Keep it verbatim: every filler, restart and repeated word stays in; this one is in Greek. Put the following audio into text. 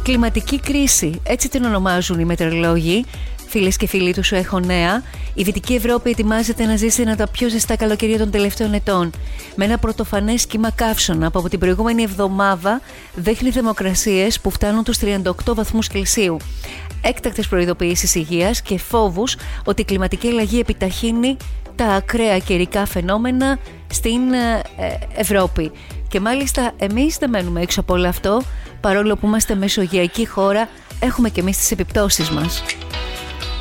Κλιματική κρίση, έτσι την ονομάζουν οι μετεωρολόγοι. Φίλες και φίλοι του Σου Έχω Νέα, η Δυτική Ευρώπη ετοιμάζεται να ζήσει ένα από τα πιο ζεστά καλοκαιρία των τελευταίων ετών. Με ένα πρωτοφανές κύμα καύσωνα που από την προηγούμενη εβδομάδα δείχνει θερμοκρασίες που φτάνουν τους τριάντα οκτώ βαθμούς Κελσίου. Έκτακτες προειδοποιήσεις υγείας και φόβους ότι η κλιματική αλλαγή επιταχύνει τα ακραία καιρικά φαινόμενα στην ε, Ευρώπη. Και μάλιστα εμείς δεν μένουμε έξω από όλο αυτό, παρόλο που είμαστε μεσογειακή χώρα, έχουμε και εμείς τις επιπτώσεις μας.